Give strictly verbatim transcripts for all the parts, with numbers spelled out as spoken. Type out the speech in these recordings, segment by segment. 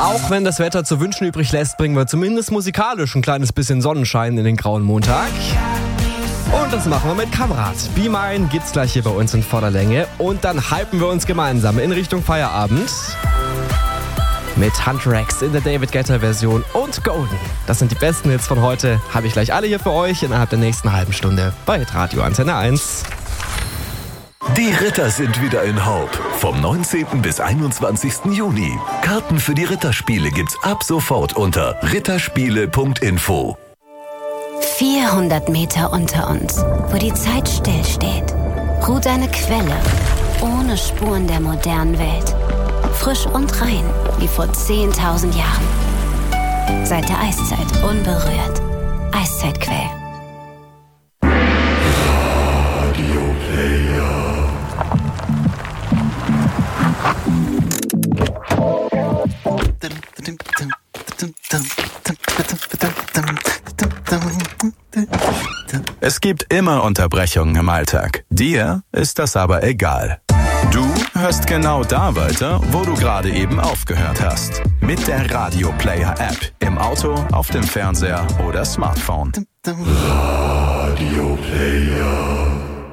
Auch wenn das Wetter zu wünschen übrig lässt, bringen wir zumindest musikalisch ein kleines bisschen Sonnenschein in den grauen Montag. Und das machen wir mit Kamerad. Be Mine gibt's gleich hier bei uns in voller Länge. Und dann hypen wir uns gemeinsam in Richtung Feierabend mit Hunter X in der David Guetta Version und Golden. Das sind die besten Hits von heute. Habe ich gleich alle hier für euch innerhalb der nächsten halben Stunde bei Hitradio Antenne eins. Die Ritter sind wieder in Haupt. Vom neunzehnten bis einundzwanzigsten Juni. Karten für die Ritterspiele gibt's ab sofort unter ritterspiele punkt info. vierhundert Meter unter uns, wo die Zeit stillsteht, ruht eine Quelle ohne Spuren der modernen Welt. Frisch und rein, wie vor zehntausend Jahren. Seit der Eiszeit unberührt. Eiszeitquell. Radio Player. Es gibt immer Unterbrechungen im Alltag. Dir ist das aber egal. Du hörst genau da weiter, wo du gerade eben aufgehört hast. Mit der Radio Player App. Im Auto, auf dem Fernseher oder Smartphone. Radio Player.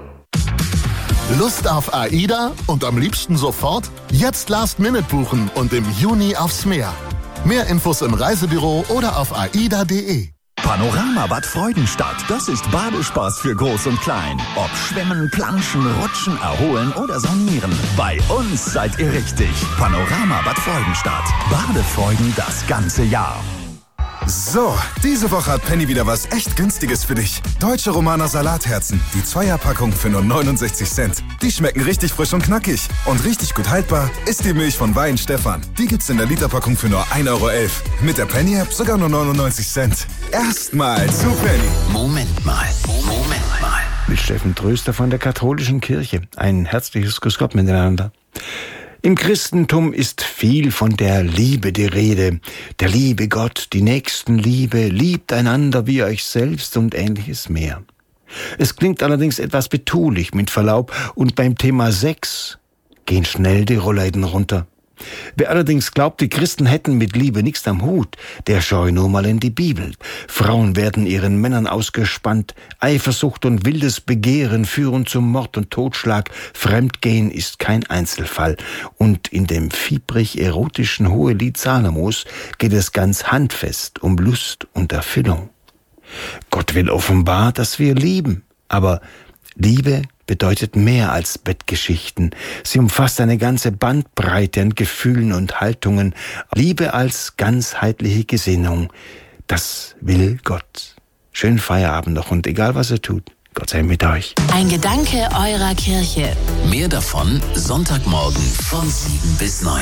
Lust auf AIDA und am liebsten sofort? Jetzt Last Minute buchen und im Juni aufs Meer. Mehr Infos im Reisebüro oder auf aida punkt de. Panorama Bad Freudenstadt. Das ist Badespaß für Groß und Klein. Ob Schwimmen, Planschen, Rutschen, Erholen oder Saunieren. Bei uns seid ihr richtig. Panorama Bad Freudenstadt. Badefreuden das ganze Jahr. So, diese Woche hat Penny wieder was echt Günstiges für dich. Deutsche Romaner Salatherzen. Die Zweierpackung für nur neunundsechzig Cent. Die schmecken richtig frisch und knackig. Und richtig gut haltbar ist die Milch von Wein Stefan. Die gibt's in der Literpackung für nur ein Euro elf. Mit der Penny-App sogar nur neunundneunzig Cent. Erstmal zu Penny. Moment mal, Moment mal. Mit Steffen Tröster von der Katholischen Kirche. Ein herzliches Grüß Gott miteinander. Im Christentum ist viel von der Liebe die Rede. Der liebe Gott, die Nächstenliebe, liebt einander wie euch selbst und ähnliches mehr. Es klingt allerdings etwas betulich, mit Verlaub, und beim Thema Sex gehen schnell die Rollläden runter. Wer allerdings glaubt, die Christen hätten mit Liebe nichts am Hut, der schaue nur mal in die Bibel. Frauen werden ihren Männern ausgespannt, Eifersucht und wildes Begehren führen zum Mord und Totschlag, Fremdgehen ist kein Einzelfall. Und in dem fiebrig-erotischen Hohelied Salomos geht es ganz handfest um Lust und Erfüllung. Gott will offenbar, dass wir lieben, aber Liebe bedeutet mehr als Bettgeschichten. Sie umfasst eine ganze Bandbreite an Gefühlen und Haltungen. Liebe als ganzheitliche Gesinnung. Das will Gott. Schönen Feierabend noch und egal was ihr tut, Gott sei mit euch. Ein Gedanke eurer Kirche. Mehr davon Sonntagmorgen von sieben bis neun.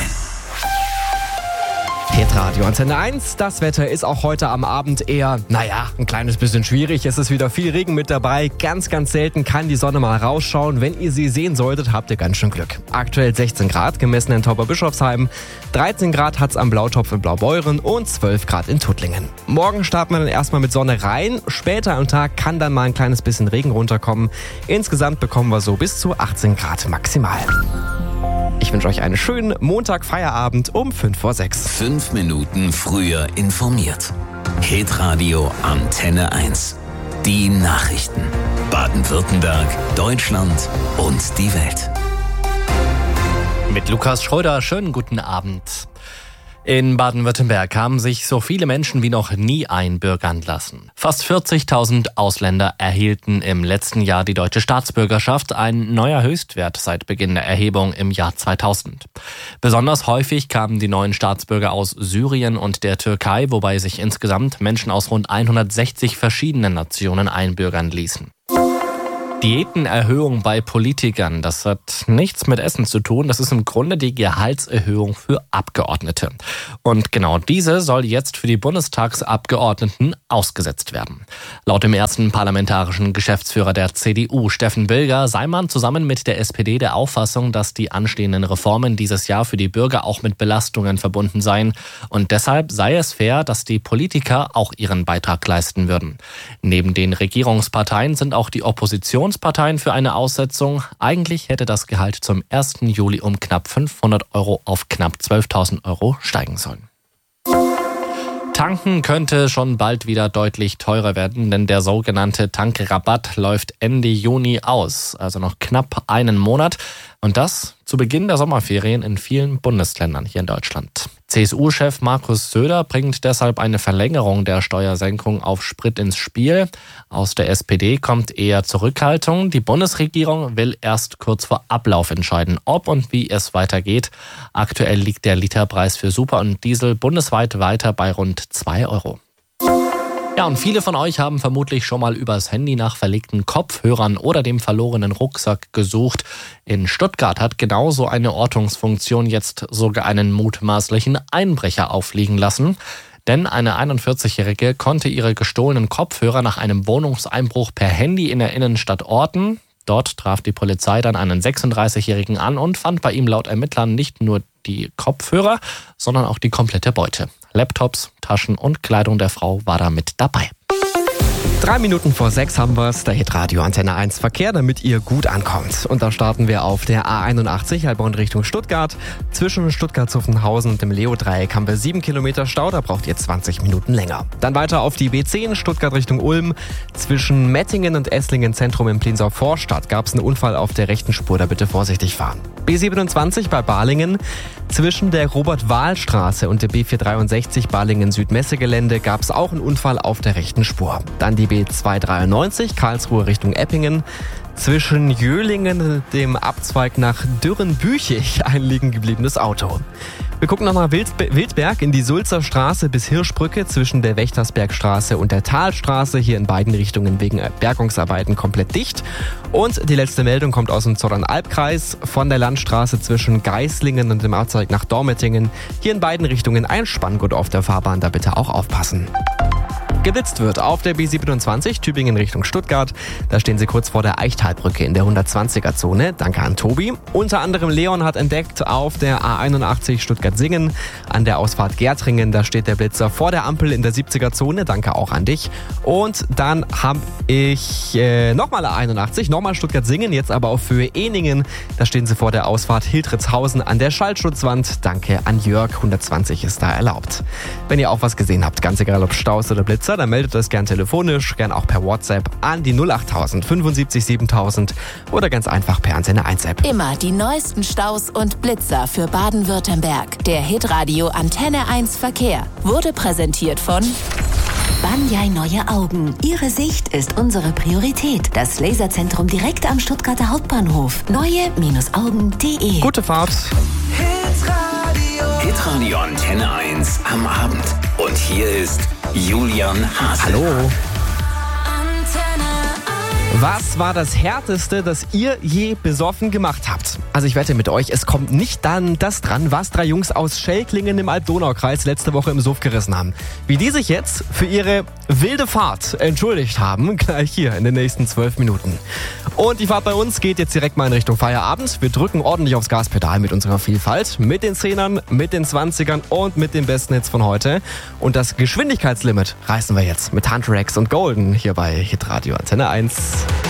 Hitradio Antenne eins. Das Wetter ist auch heute am Abend eher, naja, ein kleines bisschen schwierig. Es ist wieder viel Regen mit dabei. Ganz, ganz selten kann die Sonne mal rausschauen. Wenn ihr sie sehen solltet, habt ihr ganz schön Glück. Aktuell sechzehn Grad, gemessen in Tauberbischofsheim. dreizehn Grad hat's am Blautopf in Blaubeuren und zwölf Grad in Tuttlingen. Morgen starten wir dann erstmal mit Sonne rein. Später am Tag kann dann mal ein kleines bisschen Regen runterkommen. Insgesamt bekommen wir so bis zu achtzehn Grad maximal. Ich wünsche euch einen schönen Montag-Feierabend um fünf vor sechs. Fünf Minuten früher informiert. Hitradio Antenne eins. Die Nachrichten. Baden-Württemberg, Deutschland und die Welt. Mit Lukas Schröder, schönen guten Abend. In Baden-Württemberg haben sich so viele Menschen wie noch nie einbürgern lassen. Fast vierzigtausend Ausländer erhielten im letzten Jahr die deutsche Staatsbürgerschaft, ein neuer Höchstwert seit Beginn der Erhebung im Jahr zweitausend. Besonders häufig kamen die neuen Staatsbürger aus Syrien und der Türkei, wobei sich insgesamt Menschen aus rund hundertsechzig verschiedenen Nationen einbürgern ließen. Diätenerhöhung bei Politikern, das hat nichts mit Essen zu tun, das ist im Grunde die Gehaltserhöhung für Abgeordnete. Und genau diese soll jetzt für die Bundestagsabgeordneten ausgesetzt werden. Laut dem ersten parlamentarischen Geschäftsführer der C D U, Steffen Bilger, sei man zusammen mit der S P D der Auffassung, dass die anstehenden Reformen dieses Jahr für die Bürger auch mit Belastungen verbunden seien. Und deshalb sei es fair, dass die Politiker auch ihren Beitrag leisten würden. Neben den Regierungsparteien sind auch die Opposition Parteien für eine Aussetzung. Eigentlich hätte das Gehalt zum ersten Juli um knapp fünfhundert Euro auf knapp zwölftausend Euro steigen sollen. Tanken könnte schon bald wieder deutlich teurer werden, denn der sogenannte Tankrabatt läuft Ende Juni aus, also noch knapp einen Monat. Und das zu Beginn der Sommerferien in vielen Bundesländern hier in Deutschland. C S U-Chef Markus Söder bringt deshalb eine Verlängerung der Steuersenkung auf Sprit ins Spiel. Aus der S P D kommt eher Zurückhaltung. Die Bundesregierung will erst kurz vor Ablauf entscheiden, ob und wie es weitergeht. Aktuell liegt der Literpreis für Super und Diesel bundesweit weiter bei rund zwei Euro. Ja, und viele von euch haben vermutlich schon mal übers Handy nach verlegten Kopfhörern oder dem verlorenen Rucksack gesucht. In Stuttgart hat genauso eine Ortungsfunktion jetzt sogar einen mutmaßlichen Einbrecher auffliegen lassen. Denn eine einundvierzigjährige konnte ihre gestohlenen Kopfhörer nach einem Wohnungseinbruch per Handy in der Innenstadt orten. Dort traf die Polizei dann einen sechsunddreißigjährigen an und fand bei ihm laut Ermittlern nicht nur die Kopfhörer, sondern auch die komplette Beute. Laptops, Taschen und Kleidung der Frau war da mit dabei. Drei Minuten vor sechs haben wir es, der Hitradio Antenne eins Verkehr, damit ihr gut ankommt. Und da starten wir auf der A einundachtzig, Heilbronn Richtung Stuttgart. Zwischen Stuttgart-Zuffenhausen und dem Leo-Dreieck haben wir sieben Kilometer Stau, da braucht ihr zwanzig Minuten länger. Dann weiter auf die B zehn, Stuttgart Richtung Ulm. Zwischen Mettingen und Esslingen Zentrum in Pliensau Vorstadt gab es einen Unfall auf der rechten Spur, da bitte vorsichtig fahren. B siebenundzwanzig bei Balingen. Zwischen der Robert-Wahl-Straße und der B vierhundertdreiundsechzig Balingen-Südmessegelände gab es auch einen Unfall auf der rechten Spur. Dann die B zweihundertdreiundneunzig Karlsruhe Richtung Eppingen. Zwischen Jöhlingen und dem Abzweig nach Dürrenbüchig ein liegen gebliebenes Auto. Wir gucken nochmal Wildberg in die Sulzer Straße bis Hirschbrücke zwischen der Wächtersbergstraße und der Talstraße. Hier in beiden Richtungen wegen Bergungsarbeiten komplett dicht. Und die letzte Meldung kommt aus dem Zollernalbkreis von der Landstraße zwischen Geislingen und dem Abzweig nach Dormettingen. Hier in beiden Richtungen ein Spanngurt auf der Fahrbahn, da bitte auch aufpassen. Geblitzt wird auf der B siebenundzwanzig Tübingen Richtung Stuttgart. Da stehen sie kurz vor der Eichtalbrücke in der hundertzwanziger-Zone. Danke an Tobi. Unter anderem Leon hat entdeckt auf der A einundachtzig Stuttgart-Singen. An der Ausfahrt Gärtringen, da steht der Blitzer vor der Ampel in der siebziger-Zone. Danke auch an dich. Und dann habe ich äh, nochmal A einundachtzig, nochmal Stuttgart-Singen, jetzt aber auf Höhe Eningen. Da stehen sie vor der Ausfahrt Hiltritzhausen an der Schallschutzwand. Danke an Jörg. hundertzwanzig ist da erlaubt. Wenn ihr auch was gesehen habt, ganz egal ob Staus oder Blitzer, dann meldet das gern telefonisch, gern auch per WhatsApp an die null achttausend fünfundsiebzig siebentausend oder ganz einfach per Antenne eins App. Immer die neuesten Staus und Blitzer für Baden-Württemberg. Der Hitradio Antenne eins Verkehr wurde präsentiert von Banyai Neue Augen. Ihre Sicht ist unsere Priorität. Das Laserzentrum direkt am Stuttgarter Hauptbahnhof. neue Augen punkt de. Gute Fahrt. Hitradio. Hitradio Antenne eins am Abend. Und hier ist Julian Hase. Hallo. Was war das Härteste, das ihr je besoffen gemacht habt? Also ich wette mit euch, es kommt nicht dann das dran, was drei Jungs aus Schelklingen im Alb-Donau-Kreis letzte Woche im Suff gerissen haben. Wie die sich jetzt für ihre wilde Fahrt entschuldigt haben, gleich hier in den nächsten zwölf Minuten. Und die Fahrt bei uns geht jetzt direkt mal in Richtung Feierabend. Wir drücken ordentlich aufs Gaspedal mit unserer Vielfalt, mit den Zehnern, mit den Zwanzigern und mit den besten Hits von heute. Und das Geschwindigkeitslimit reißen wir jetzt mit Hunter X und Golden hier bei Hitradio Antenne eins.